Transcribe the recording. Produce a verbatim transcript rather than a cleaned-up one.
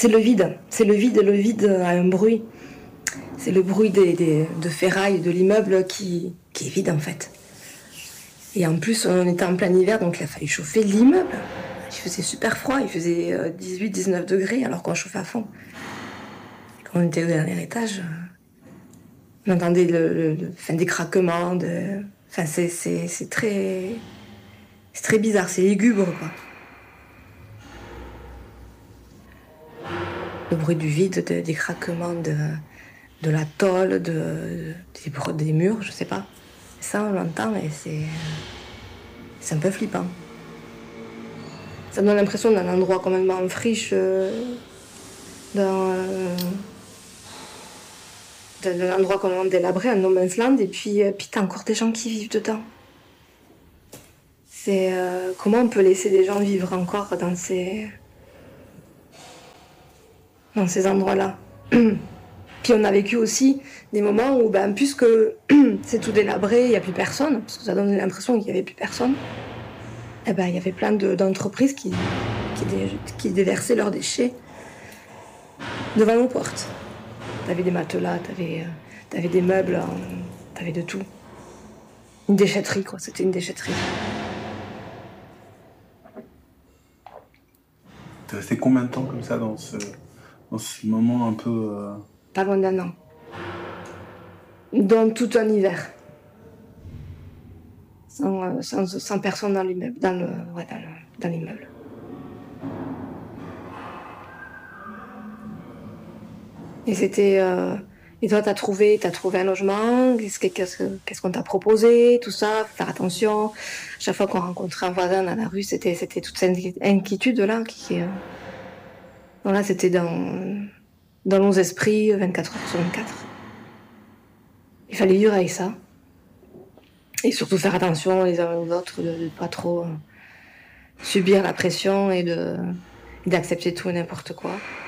C'est le vide. C'est le vide. Le vide a un bruit. C'est le bruit des, des, de ferraille de l'immeuble qui, qui est vide en fait. Et en plus, on était en plein hiver, donc il a fallu chauffer l'immeuble. Il faisait super froid, il faisait dix-huit dix-neuf degrés alors qu'on chauffait à fond. Quand on était au dernier étage, on entendait le, le, le, enfin, des craquements. De... Enfin, c'est, c'est, c'est, très... c'est très bizarre, c'est lugubre quoi. Le bruit du vide, de, des craquements de, de la tôle, de, de, des murs, je sais pas. Ça, on l'entend et c'est, c'est un peu flippant. Ça donne l'impression d'un endroit complètement en friche, euh, dans, euh, d'un endroit complètement délabré, un no man's land, et puis, euh, puis t'as encore des gens qui vivent dedans. C'est euh, comment on peut laisser des gens vivre encore dans ces, dans ces endroits-là. Puis on a vécu aussi des moments où, ben, puisque c'est tout délabré, il n'y a plus personne, parce que ça donne l'impression qu'il n'y avait plus personne, eh ben, il y avait plein de, d'entreprises qui, qui, dé, qui déversaient leurs déchets devant nos portes. T'avais des matelas, t'avais, euh, t'avais des meubles, euh, t'avais de tout. Une déchetterie, quoi, c'était une déchetterie. T'es resté combien de temps comme ça dans ce, dans ce moment un peu... Euh... Pas loin d'un an. Dans tout un hiver. Sans, sans, sans personne dans l'immeuble, dans, le, ouais, dans, le, dans l'immeuble. Et c'était... Euh, et toi, t'as trouvé, t'as trouvé un logement, qu'est-ce, qu'est-ce, qu'est-ce qu'on t'a proposé, tout ça, faut faire attention. Chaque fois qu'on rencontrait un voisin dans la rue, c'était, c'était toute cette inquiétude-là qui... Euh, voilà, c'était dans, dans nos esprits, vingt-quatre heures sur vingt-quatre. Il fallait vivre avec ça. Et surtout faire attention les uns aux autres, de ne pas trop subir la pression et de, d'accepter tout et n'importe quoi.